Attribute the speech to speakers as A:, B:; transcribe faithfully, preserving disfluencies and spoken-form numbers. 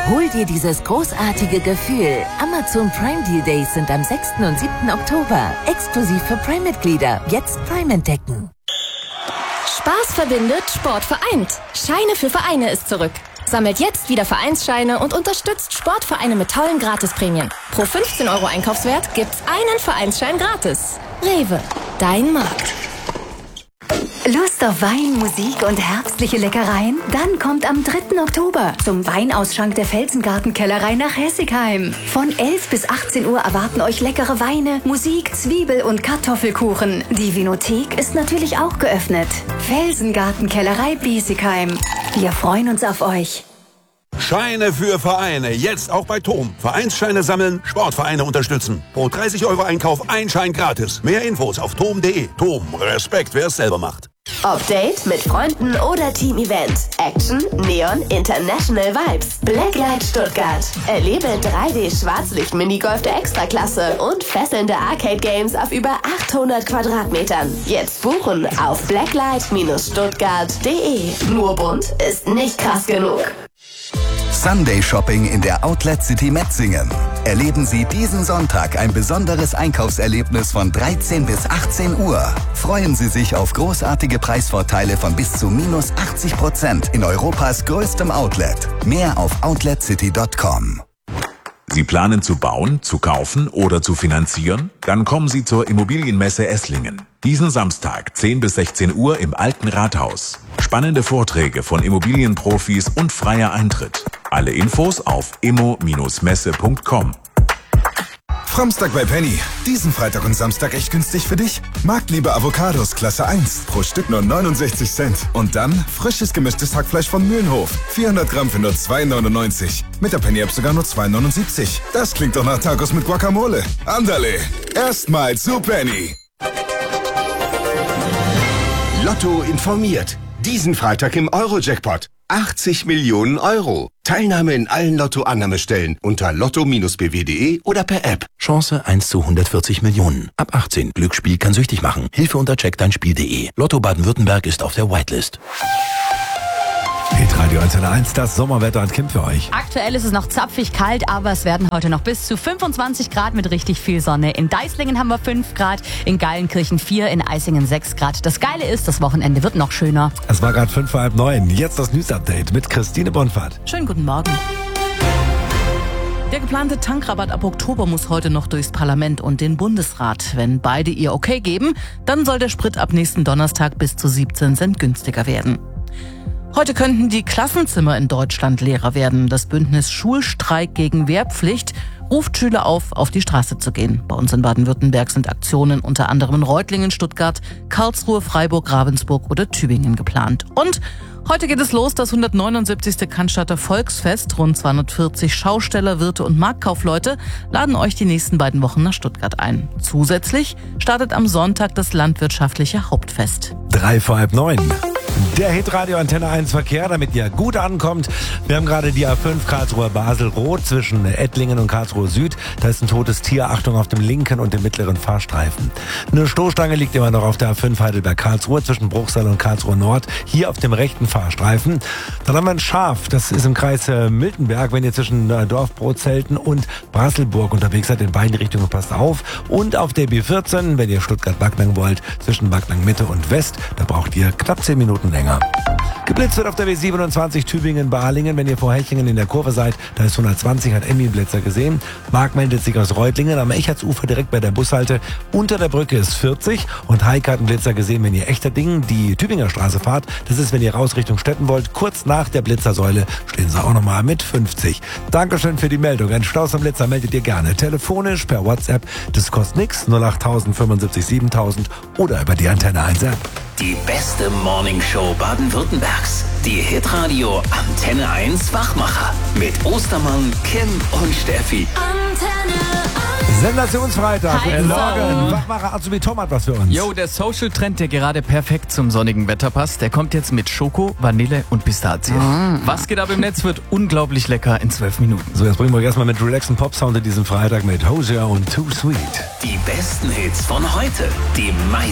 A: Hol dir dieses großartige Gefühl. Amazon Prime Deal Days sind am sechsten und siebten Oktober. Exklusiv für Prime-Mitglieder. Jetzt Prime entdecken.
B: Spaß verbindet, Sport vereint. Scheine für Vereine ist zurück. Sammelt jetzt wieder Vereinsscheine und unterstützt Sportvereine mit tollen Gratisprämien. Pro fünfzehn Euro Einkaufswert gibt's einen Vereinsschein gratis. Rewe, dein Markt.
C: Lust auf Wein, Musik und herbstliche Leckereien? Dann kommt am dritten Oktober zum Weinausschank der Felsengarten-Kellerei nach Hessigheim. Von elf bis achtzehn Uhr erwarten euch leckere Weine, Musik, Zwiebel- und Kartoffelkuchen. Die Vinothek ist natürlich auch geöffnet. Felsengarten-Kellerei Biesigheim. Wir freuen uns auf euch.
D: Scheine für Vereine. Jetzt auch bei Tom. Vereinsscheine sammeln, Sportvereine unterstützen. Pro dreißig Euro Einkauf ein Schein gratis. Mehr Infos auf tom punkt de. Tom, Respekt, wer es selber macht.
E: Update mit Freunden oder Team-Event. Action, Neon, International Vibes. Blacklight Stuttgart. Erlebe drei D Schwarzlicht-Minigolf der Extraklasse und fesselnde Arcade-Games auf über achthundert Quadratmetern. Jetzt buchen auf blacklight stuttgart punkt de. Nur bunt ist nicht krass genug.
F: Sunday Shopping in der Outlet City Metzingen. Erleben Sie diesen Sonntag ein besonderes Einkaufserlebnis von dreizehn bis achtzehn Uhr. Freuen Sie sich auf großartige Preisvorteile von bis zu minus achtzig Prozent in Europas größtem Outlet. Mehr auf outlet city punkt com.
G: Sie planen zu bauen, zu kaufen oder zu finanzieren? Dann kommen Sie zur Immobilienmesse Esslingen. Diesen Samstag, zehn bis sechzehn Uhr im Alten Rathaus. Spannende Vorträge von Immobilienprofis und freier Eintritt. Alle Infos auf immo Messe punkt com.
H: Framstag bei Penny. Diesen Freitag und Samstag echt günstig für dich. Marktliebe Avocados Klasse eins. Pro Stück nur neunundsechzig Cent. Und dann frisches gemischtes Hackfleisch von Mühlenhof. vierhundert Gramm für nur zwei neunundneunzig. Mit der Penny-App sogar nur zwei neunundsiebzig. Das klingt doch nach Tacos mit Guacamole. Andale. Erstmal zu Penny.
I: Lotto informiert. Diesen Freitag im Euro-Jackpot. achtzig Millionen Euro. Teilnahme in allen Lotto-Annahmestellen unter lotto Bindestrich b w punkt de oder per App.
J: Chance eins zu hundertvierzig Millionen. Ab achtzehn. Glücksspiel kann süchtig machen. Hilfe unter check dein Spiel punkt de. Lotto Baden-Württemberg ist auf der Whitelist.
K: Hitradio Antenne eins, das Sommerwetter hat Kim für euch.
L: Aktuell ist es noch zapfig kalt, aber es werden heute noch bis zu fünfundzwanzig Grad mit richtig viel Sonne. In Deislingen haben wir fünf Grad, in Geilenkirchen vier, in Eisingen sechs Grad. Das Geile ist, das Wochenende wird noch schöner.
K: Es war gerade fünf vor halb neun. Jetzt das News-Update mit Christine Bonfahrt.
L: Schönen guten Morgen. Der geplante Tankrabatt ab Oktober muss heute noch durchs Parlament und den Bundesrat. Wenn beide ihr Okay geben, dann soll der Sprit ab nächsten Donnerstag bis zu siebzehn Cent günstiger werden. Heute könnten die Klassenzimmer in Deutschland leerer werden. Das Bündnis Schulstreik gegen Wehrpflicht ruft Schüler auf, auf die Straße zu gehen. Bei uns in Baden-Württemberg sind Aktionen unter anderem in Reutlingen, Stuttgart, Karlsruhe, Freiburg, Ravensburg oder Tübingen geplant. Und heute geht es los, das hundertneunundsiebzigste Cannstatter Volksfest. Rund zweihundertvierzig Schausteller, Wirte und Marktkaufleute laden euch die nächsten beiden Wochen nach Stuttgart ein. Zusätzlich startet am Sonntag das landwirtschaftliche Hauptfest.
K: Drei vor halb neun. Der Hitradio Antenne eins Verkehr, damit ihr gut ankommt. Wir haben gerade die A fünf Karlsruhe Basel-Rot zwischen Ettlingen und Karlsruhe Süd. Da ist ein totes Tier. Achtung auf dem linken und dem mittleren Fahrstreifen. Eine Stoßstange liegt immer noch auf der A fünf Heidelberg-Karlsruhe zwischen Bruchsal und Karlsruhe Nord. Hier auf dem rechten Fahrstreifen. Dann haben wir ein Schaf. Das ist im Kreis Miltenberg. Wenn ihr zwischen Dorfbrotzelten und Brasselburg unterwegs seid, in beiden Richtungen, passt auf. Und auf der B vierzehn, wenn ihr Stuttgart-Backnang wollt, zwischen Backnang Mitte und West, da braucht ihr knapp zehn Minuten länger. Geblitzt wird auf der B siebenundzwanzig Tübingen-Balingen. Wenn ihr vor Hechingen in der Kurve seid, da ist hundertzwanzig, hat Emmy Blitzer gesehen. Marc meldet sich aus Reutlingen am Echartsufer direkt bei der Bushalte. Unter der Brücke ist vierzig und Heike hat einen Blitzer gesehen, wenn ihr Echterdingen die Tübinger Straße fahrt. Das ist, wenn ihr raus Richtung Stetten wollt. Kurz nach der Blitzersäule stehen sie auch nochmal mit fünfzig. Dankeschön für die Meldung. Ein Staus am Blitzer meldet ihr gerne. Telefonisch, per WhatsApp. Das kostet nichts. null acht null null fünfundsiebzig siebentausend oder über die Antenne eins App.
M: Die beste Morningshow Baden-Württembergs. Die Hitradio Antenne eins Wachmacher. Mit Ostermann, Kim und Steffi.
B: Antenne
K: Sensationsfreitag.
N: Hi,
K: Guten Morgen. Wachmacher Azubi Tom hat was für uns.
N: Jo, der Social-Trend, der gerade perfekt zum sonnigen Wetter passt, der kommt jetzt mit Schoko, Vanille und Pistazie. Mm. Was geht ab im Netz, wird unglaublich lecker in zwölf Minuten.
K: So, jetzt bringen wir erstmal mit relaxen Pop-Sound in diesem Freitag mit Hosier und Too Sweet.
M: Die besten Hits von heute. Die meisten